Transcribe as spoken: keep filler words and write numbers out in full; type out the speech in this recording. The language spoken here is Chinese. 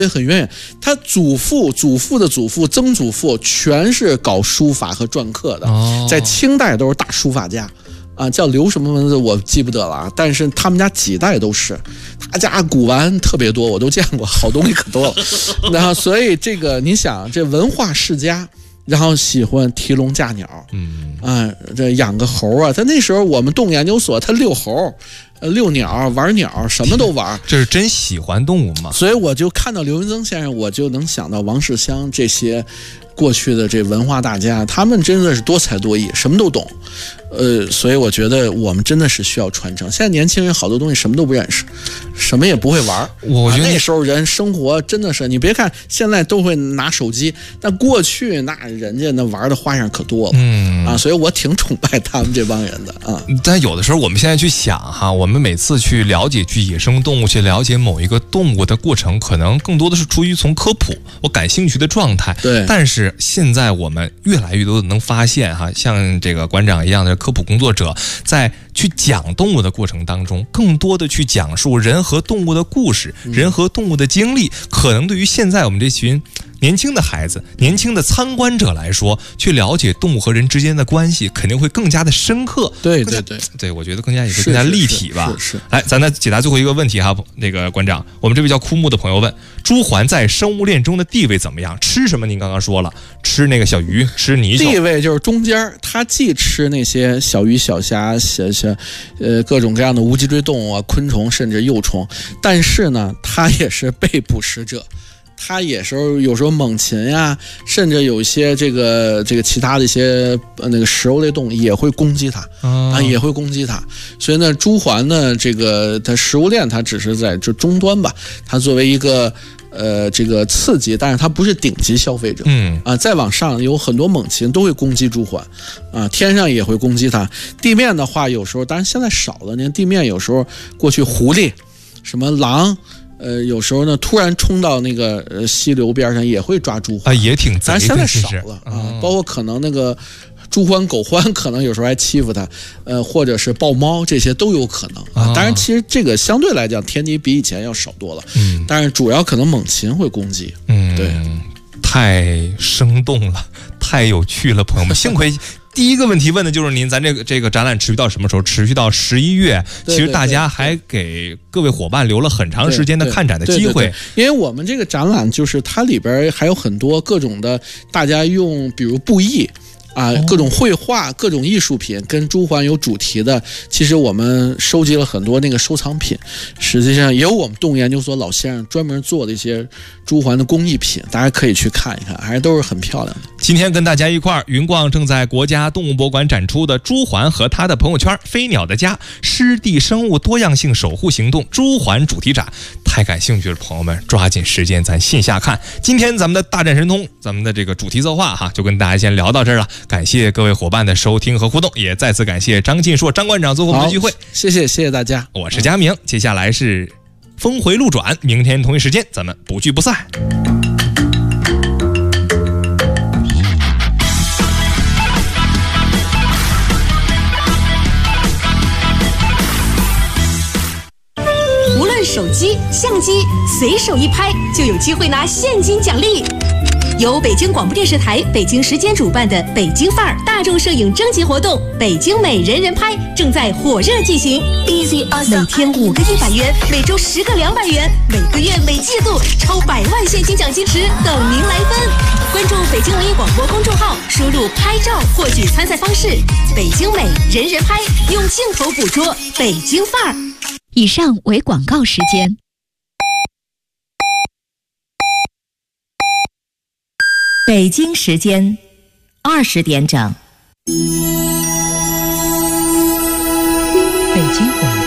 也很渊源。他祖父、祖父的祖父、曾祖父全是搞书法和篆刻的， 哦、 在清代都是大书法家。啊，叫刘什么文字我记不得了啊，但是他们家几代都是，他家古玩特别多，我都见过，好东西可多了。然后，所以这个你想，这文化世家，然后喜欢提笼架鸟， 嗯啊，这养个猴啊，他那时候我们动物研究所，他遛猴。呃，遛鸟、玩鸟，什么都玩， 这是真喜欢动物嘛？ 所以我就看到刘云增先生，我就能想到王世襄这些过去的这文化大家，他们真的是多才多艺，什么都懂。呃，所以我觉得我们真的是需要传承。现在年轻人好多东西什么都不认识，什么也不会玩。 我觉得、 啊、那时候人生活真的是，你别看现在都会拿手机，但过去那人家那玩的花样可多了。 嗯啊，所以我挺崇拜他们这帮人的啊。 但有的时候我们现在去想哈，我们每次去了解去野生动物，去了解某一个动物的过程，可能更多的是出于从科普我感兴趣的状态。 对。 但是现在我们越来越多的能发现哈，像这个馆长一样的科普工作者，在去讲动物的过程当中，更多的去讲述人和动物的故事， 嗯、 人和动物的经历，可能对于现在我们这群年轻的孩子、年轻的参观者来说，去了解动物和人之间的关系，肯定会更加的深刻。 对对对， 对，我觉得更加也会更加立体吧。 是 是, 是, 是。 来，咱再解答最后一个问题哈，那个馆长，我们这位叫枯木的朋友问：朱鹮在生物链中的地位怎么样？吃什么？您刚刚说了，吃那个小鱼，吃泥鳅。 地位就是中间，它既吃那些小鱼、小虾、小小呃各种各样的无脊椎动物啊、昆虫，甚至幼虫，但是呢，它也是被捕食者。它也时候有时候猛禽呀，甚至有一些这个这个其他的一些呃那个食肉类动物也会攻击它、哦、啊，也会攻击它。所以呢，朱鹮呢，这个它食物链它只是在这终端吧，它作为一个呃这个刺激，但是它不是顶级消费者。 嗯啊，再往上有很多猛禽都会攻击朱鹮，啊，天上也会攻击它。地面的话，有时候当然现在少了，你看地面有时候过去狐狸、什么狼。呃，有时候呢，突然冲到那个呃溪流边上，也会抓朱鹮啊，也挺贼的， 但是现在少了啊、嗯。包括可能那个朱鹮、狗獾，可能有时候还欺负它，呃，或者是豹猫，这些都有可能啊。当然，其实这个相对来讲，天敌比以前要少多了。嗯，但是主要可能猛禽会攻击。嗯，对， 太生动了，太有趣了，朋友们，幸亏。第一个问题问的就是您，咱这个这个展览持续到什么时候？持续到十一月。其实大家还给各位伙伴留了很长时间的看展的机会。 对对对对，因为我们这个展览就是它里边还有很多各种的，大家用比如布艺。啊，各种绘画、各种艺术品跟朱鹮有主题的，其实我们收集了很多那个收藏品，实际上也有我们动物研究所老先生专门做的一些朱鹮的工艺品，大家可以去看一看，还是都是很漂亮的。 今天跟大家一块儿云逛正在国家动物博物馆展出的朱鹮和他的朋友圈飞鸟的家湿地生物多样性守护行动朱鹮主题展，太感兴趣的朋友们抓紧时间咱线下看。今天咱们的大展神通，咱们的这个主题策划哈，就跟大家先聊到这儿了。感谢各位伙伴的收听和互动，也再次感谢张晋硕张馆长做客我们的聚会。 谢谢谢谢大家， 我是佳明，接下来是峰回路转，明天同一时间咱们不聚不散。 无论手机、相机，随手一拍就有机会拿现金奖励。由北京广播电视台北京时间主办的北京范儿大众摄影征集活动北京美人人拍正在火热进行，每天五个一百元，每周十个两百元，每个月每季度超百万现金奖金池等您来分。关注北京文艺广播公众号，输入拍照获取参赛方式。北京美人人拍，用镜头捕捉北京范儿。 以上为广告时间。 北京时间二十点整。 北京广播